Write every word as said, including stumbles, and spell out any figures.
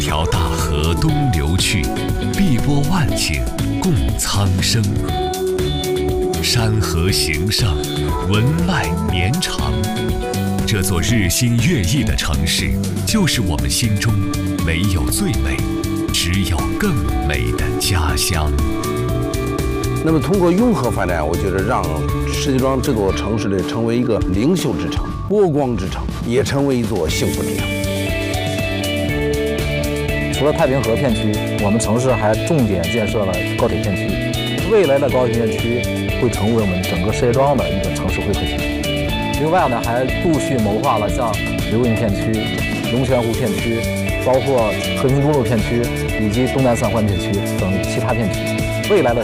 条大河东流去，碧波万顷共苍生。山河形胜，文脉绵长。这座日新月异的城市，就是我们心中没有最美，只有更美的家乡。 那么，通过融合发展，我觉得让石家庄这座城市呢，成为一个灵秀之城、波光之城，也成为一座幸福之城。 除了太平河片区，我们城市还重点建设了高铁片区。未来的高铁片区会成为我们整个石家庄的一个城市会客区。另外呢，还陆续谋划了像流营片区、龙泉湖片区，包括和平中路片区以及东南三环片区等其他片区。未来的